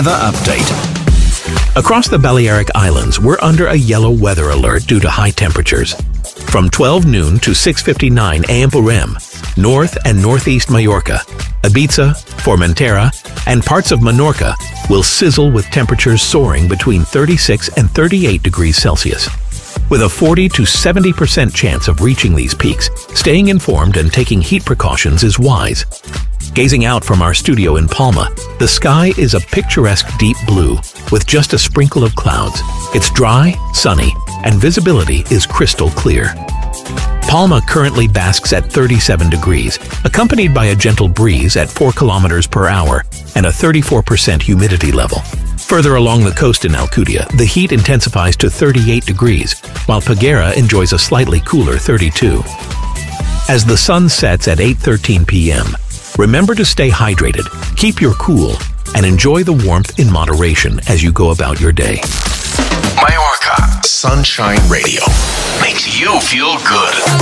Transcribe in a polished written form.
The update. Across the Balearic Islands, we're under a yellow weather alert due to high temperatures. From 12 noon to 6:59 a.m. North and Northeast Mallorca, Ibiza, Formentera, and parts of Menorca will sizzle with temperatures soaring between 36 and 38 degrees Celsius. With a 40 to 70% chance of reaching these peaks, staying informed and taking heat precautions is wise. Gazing out from our studio in Palma, the sky is a picturesque deep blue with just a sprinkle of clouds. It's dry, sunny, and visibility is crystal clear. Palma currently basks at 37 degrees, accompanied by a gentle breeze at 4 kilometers per hour and a 34% humidity level. Further along the coast in Alcudia, the heat intensifies to 38 degrees, while Peguera enjoys a slightly cooler 32. As the sun sets at 8:13 p.m., remember to stay hydrated, keep your cool, and enjoy the warmth in moderation as you go about your day. Mallorca Sunshine Radio makes you feel good.